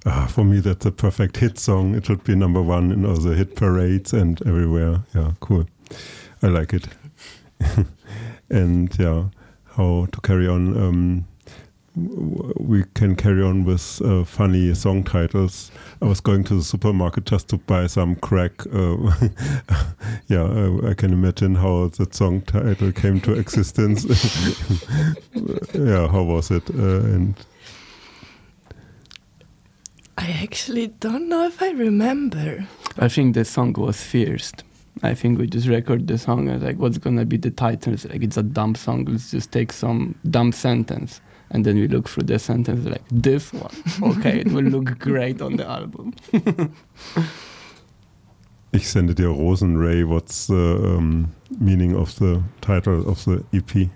For me, that's a perfect hit song. It should be number one in all the hit parades and everywhere. Yeah, cool. I like it. And yeah, how to carry on. We can carry on with funny song titles. I was going to the supermarket just to buy some crack. I can imagine how that song title came to existence. Yeah, how was it? And I actually don't know if I remember. I think the song was Fierced. I think we just record the song and like, what's gonna be the title? It's like, it's a dumb song. Let's just take some dumb sentence. And then we look through the sentence like, this one. Okay, it will look great on the album. Ich sende dir Rosenray. What's the meaning of the title of the EP?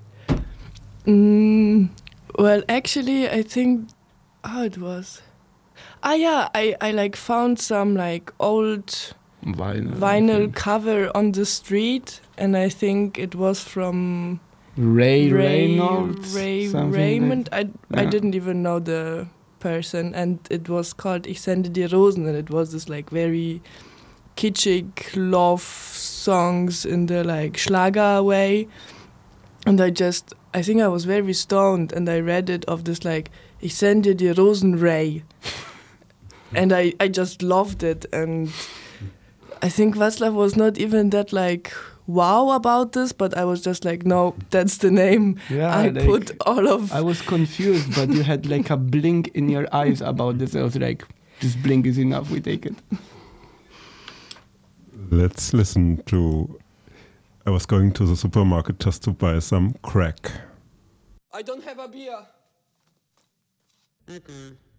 Well, actually, I think how it was. I like found some like old vinyl cover on the street, and I think it was from Ray Reynolds, Raymond. I didn't even know the person, and it was called Ich sende dir Rosen, and it was this like very kitschig love songs in the like Schlager way. And I think I was very stoned, and I read it of this like Ich sende dir Rosenray. And I just loved it, and I think Václav was not even that like wow about this, but I was just like, no, that's the name. Yeah, I put all of... I was confused, but you had like a blink in your eyes about this. I was like, this blink is enough, we take it. Let's listen to... I was going to the supermarket just to buy some crack. I don't have a beer.